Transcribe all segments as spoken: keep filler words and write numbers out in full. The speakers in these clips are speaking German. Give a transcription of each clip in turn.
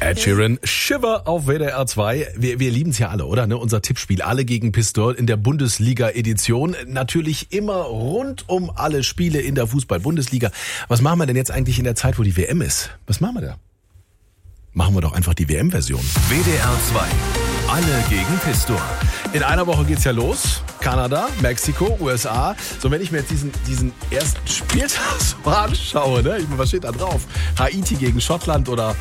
Ed Sheeran, Shiver auf W D R zwei. Wir, wir lieben es ja alle, oder? Ne? Unser Tippspiel, alle gegen Pistol in der Bundesliga-Edition. Natürlich immer rund um alle Spiele in der Fußball-Bundesliga. Was machen wir denn jetzt eigentlich in der Zeit, wo die W M ist? Was machen wir da? Machen wir doch einfach die W M-Version. W D R zwei. Alle gegen Pistol. In einer Woche geht's ja los. Kanada, Mexiko, U S A. So, wenn ich mir jetzt diesen, diesen ersten Spieltag so anschaue, ne? Ich meine, was steht da drauf? Haiti gegen Schottland oder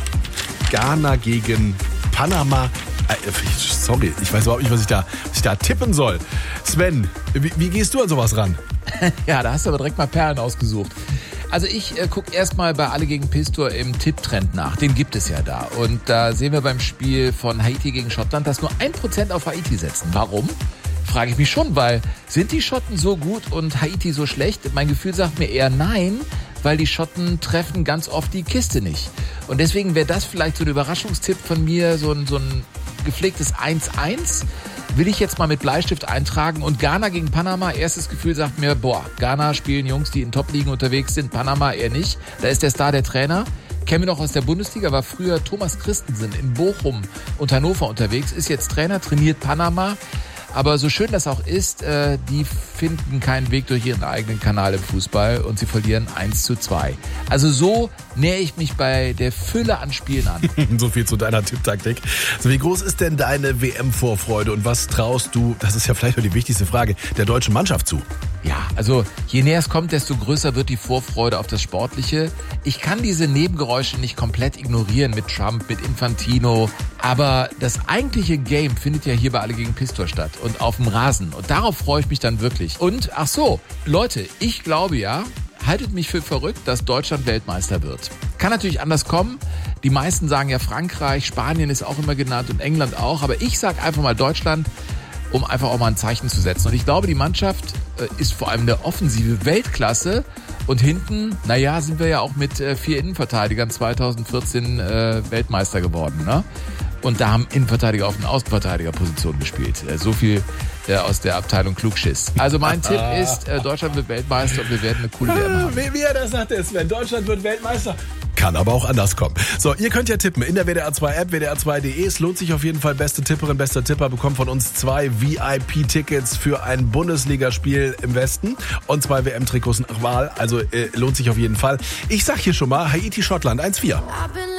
Ghana gegen Panama. Äh, sorry, ich weiß überhaupt nicht, was ich da, was ich da tippen soll. Sven, wie, wie gehst du an sowas ran? Ja, da hast du aber direkt mal Perlen ausgesucht. Also ich äh, gucke erstmal bei Alle gegen Pistol im Tipptrend nach. Den gibt es ja da. Und da sehen wir beim Spiel von Haiti gegen Schottland, dass nur ein Prozent auf Haiti setzen. Warum? Frage ich mich schon, weil sind die Schotten so gut und Haiti so schlecht? Mein Gefühl sagt mir eher nein, weil die Schotten treffen ganz oft die Kiste nicht. Und deswegen wäre das vielleicht so ein Überraschungstipp von mir, so ein, so ein gepflegtes eins eins. Will ich jetzt mal mit Bleistift eintragen. Und Ghana gegen Panama, erstes Gefühl sagt mir, boah, Ghana spielen Jungs, die in Top-Ligen unterwegs sind, Panama eher nicht. Da ist der Star der Trainer. Kennen wir noch aus der Bundesliga, war früher Thomas Christensen in Bochum und Hannover unterwegs, ist jetzt Trainer, trainiert Panama. Aber so schön das auch ist, äh, die finden keinen Weg durch ihren eigenen Kanal im Fußball und sie verlieren eins zu zwei. Also so nähere ich mich bei der Fülle an Spielen an. So viel zu deiner Tipptaktik. Also wie groß ist denn deine W M-Vorfreude und was traust du, das ist ja vielleicht auch die wichtigste Frage, der deutschen Mannschaft zu? Ja, also je näher es kommt, desto größer wird die Vorfreude auf das Sportliche. Ich kann diese Nebengeräusche nicht komplett ignorieren mit Trump, mit Infantino. Aber das eigentliche Game findet ja hier bei Alle gegen Pistol statt und auf dem Rasen. Und darauf freue ich mich dann wirklich. Und ach so, Leute, ich glaube ja, haltet mich für verrückt, dass Deutschland Weltmeister wird. Kann natürlich anders kommen. Die meisten sagen ja Frankreich, Spanien ist auch immer genannt und England auch. Aber ich sage einfach mal Deutschland, um einfach auch mal ein Zeichen zu setzen. Und ich glaube, die Mannschaft äh, ist vor allem eine offensive Weltklasse. Und hinten, naja, sind wir ja auch mit äh, vier Innenverteidigern zwanzig vierzehn äh, Weltmeister geworden, ne? Und da haben Innenverteidiger auf den Außenverteidigerpositionen gespielt. Äh, so viel äh, aus der Abteilung Klugschiss. Also mein Tipp ist, äh, Deutschland wird Weltmeister und wir werden eine coole W M haben. Wie, wie er das sagt, der Sven, Deutschland wird Weltmeister. Kann aber auch anders kommen. So, ihr könnt ja tippen in der W D R zwei App, W D R zwei Punkt de. Es lohnt sich auf jeden Fall. Beste Tipperin, bester Tipper bekommt von uns zwei V I P-Tickets für ein Bundesligaspiel im Westen und zwei W M-Trikots nach Wahl. Also äh, lohnt sich auf jeden Fall. Ich sag hier schon mal, Haiti, Schottland eins vier.